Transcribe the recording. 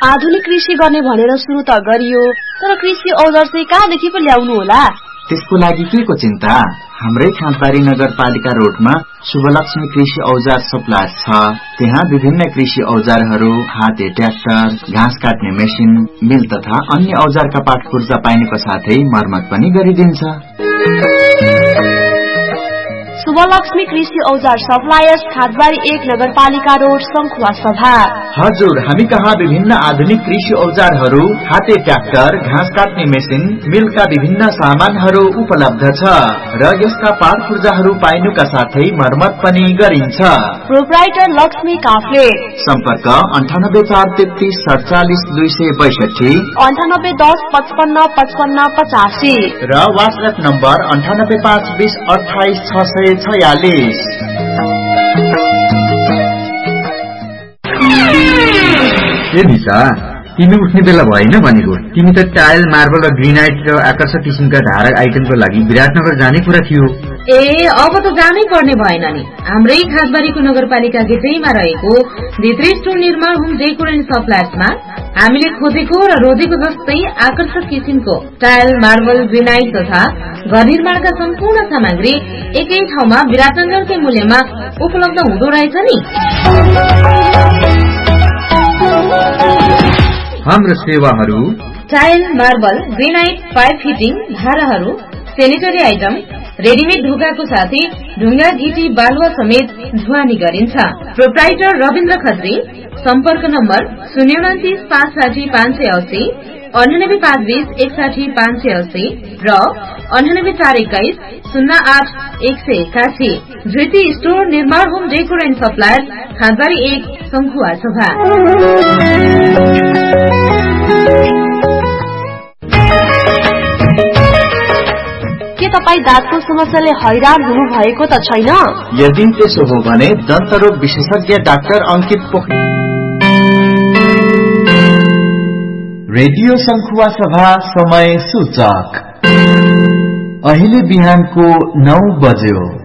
आधुनिक कृषि गर्ने भनेर सुरु त गरियो, तर कृषि औजार चाहिँ कहाँदेखि पो ल्याउनु होला? त्यसको लागि के को चिन्ता? हाम्रै खाँदबारी नगरपालिका रोडमा शुभलक्ष्मी कृषि औजार सप्लायर छ। त्यहाँ विभिन्न कृषि औजारहरू, हाते ट्र्याक्टर, घाँस काट्ने मेसिन, मिल तथा अन्य औजारका पाठ पूर्जा पाइनुको साथै मर्मत पनि गरिदिन्छ। शुभलक्ष्मी कृषि औजार सप्लायर्स, खाँदबारी 1 नगरपालिका रोड, संखुवा सभा। हजुर, हामी कहाँ विभिन्न आधुनिक कृषि औजारहरू, हाते ट्र्याक्टर, घाँस काट्ने मेसिन, मिलका विभिन्न सामानहरू उपलब्ध छ र यसका पाठ पूर्जाहरू पाइनुका साथै मर्मत पनि गरिन्छ। प्रोप्राइटर लक्ष्मी काफ्ले। सम्पर्क 9843 47 262, 9810 55 55 85 र वाट्सएप नम्बर 98520 28 646। ए निशा, तिमी उठ्ने बेला भएन भनेको? तिमी त टाइल, मार्बल र ग्रेनाइट र आकर्षक किसिमका धारक आइटमको लागि विराटनगर जाने कुरा थियो। ए अब त जानै पर्ने भएन नि। हाम्रै खाँदबारीको नगरपालिका गेटैमा रहेको भित्री स्टोर निर्माण होम डेकोर एन्ड सप्लायर्समा हामीले खोजेको र रोजेको जस्तै आकर्षक किसिमको टाइल, मार्बल, ग्रेनाइट तथा घर निर्माणका सम्पूर्ण सामग्री एकै ठाउँमा विराटनगरकै मूल्यमा उपलब्ध हुँदो रहेछ नि। हाम्रो सेवाहरू: tile, marble, granite, pipe fitting, धाराहरू, सेनिटरी आइटम, रेडिमेड ढोकाको साथै ढुङ्गा, गिटी, बालुवा समेत ढुवानी गरिन्छ। प्रोप्राइटर रविन्द्र खत्री। सम्पर्क नम्बर 029 560 580, 98 520 61 580 र 98 421 08 181। धृति स्टोर निर्माण home decor and supplier, Khandbari 1, संखुवा सभा। के तपाई दाँतको समस्याले हैरान हुनु भएको त छैन? यदि त्यसो हो भने दन्तरोग विशेषज्ञ डाक्टर अंकित पोखरेल। रेडियो संखुवा सभा समय सूचक अहिले बिहानको 9 बज्यो।